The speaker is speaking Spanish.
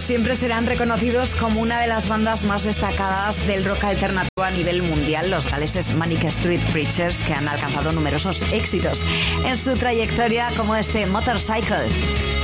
Siempre serán reconocidos como una de las bandas más destacadas del rock alternativo a nivel mundial, los galeses Manic Street Preachers, que han alcanzado numerosos éxitos en su trayectoria, como este Motorcycle.